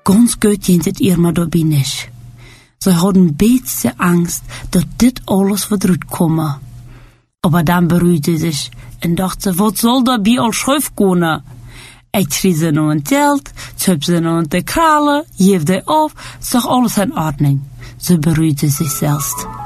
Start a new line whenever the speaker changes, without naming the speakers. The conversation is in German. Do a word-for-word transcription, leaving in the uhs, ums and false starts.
Ganz gut ging het ihr maar dabei nicht. Sie hadden beetje Angst, dat dit alles wird rutkommen. Aber dann beruhigte sich und dachte, was soll dabei all schief gehen? Ich schrie sie noch in Zelt, zöp sie noch in die Kralle, geef die auf, ist doch alles in Ordnung. Sie beruhigte sich selbst.